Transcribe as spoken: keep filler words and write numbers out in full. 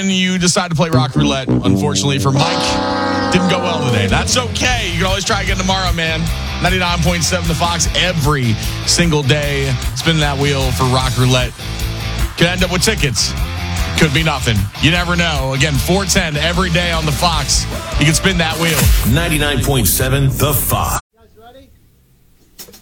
when you decide to play Rock Roulette. Unfortunately for Mike, didn't go well today. That's okay. You can always try again tomorrow, man. ninety-nine point seven The Fox every single day. Spinning that wheel for Rock Roulette. Could end up with tickets. Could be nothing. You never know. Again, four ten every day on The Fox. You can spin that wheel. ninety-nine point seven The Fox.